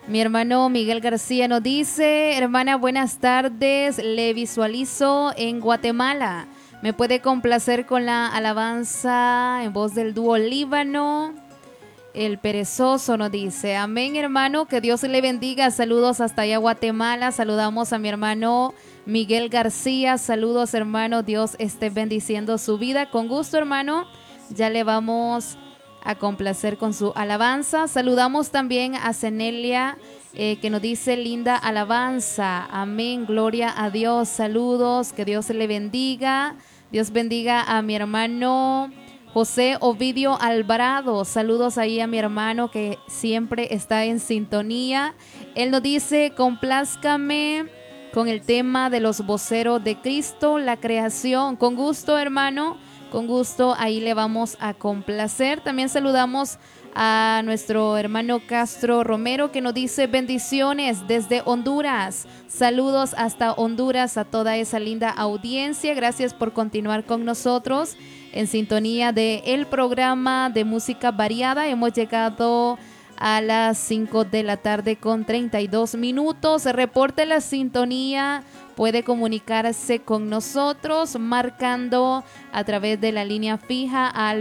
Mi hermano Miguel García nos dice: hermana, buenas tardes, le visualizo en Guatemala. ¿Me puede complacer con la alabanza en voz del dúo Líbano? El perezoso nos dice: amén, hermano, que Dios le bendiga. Saludos hasta allá, Guatemala. Saludamos a mi hermano Miguel García. Saludos, hermano. Dios esté bendiciendo su vida. Con gusto, hermano. Ya le vamos a complacer con su alabanza. Saludamos también a Cenelia, que nos dice: linda alabanza. Amén, gloria a Dios. Saludos, que Dios le bendiga. Dios bendiga a mi hermano José Ovidio Alvarado. Saludos ahí a mi hermano que siempre está en sintonía. Él nos dice: complázcame con el tema de los voceros de Cristo, la creación. Con gusto, hermano, con gusto, ahí le vamos a complacer. También saludamos a nuestro hermano Castro Romero, que nos dice: bendiciones desde Honduras. Saludos hasta Honduras a toda esa linda audiencia. Gracias por continuar con nosotros en sintonía de el programa de música variada. Hemos llegado a las 5 de la tarde con 32 minutos. Reporte la sintonía. Puede comunicarse con nosotros marcando a través de la línea fija al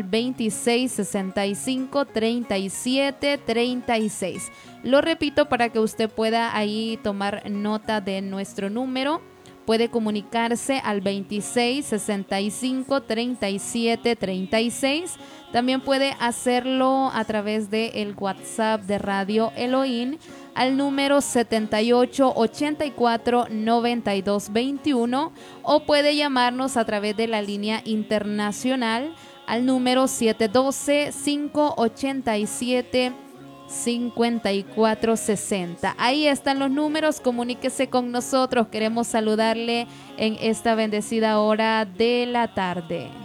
2665-3736. Lo repito para que usted pueda ahí tomar nota de nuestro número. Puede comunicarse al 2665-3736. También puede hacerlo a través del WhatsApp de Radio Elohim al número 7884-9221, o puede llamarnos a través de la línea internacional al número 712-587-5460. Ahí están los números, comuníquese con nosotros. Queremos saludarle en esta bendecida hora de la tarde.